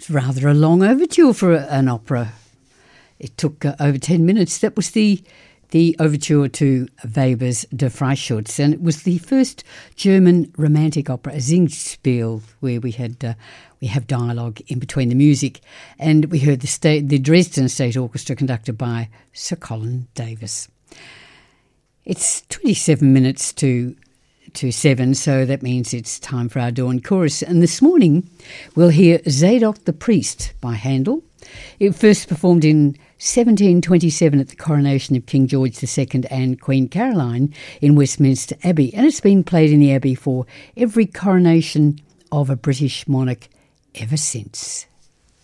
It's rather a long overture for an opera. It took over 10 minutes. That was the overture to Weber's Der Freischütz, and it was the first German romantic opera, a Singspiel, where we have dialogue in between the music, and we heard the Dresden State Orchestra conducted by Sir Colin Davis. It's 27 minutes to 7, so that means it's time for our dawn chorus. And this morning we'll hear Zadok the Priest by Handel. It first performed in 1727 at the coronation of King George II and Queen Caroline in Westminster Abbey, and it's been played in the Abbey for every coronation of a British monarch ever since.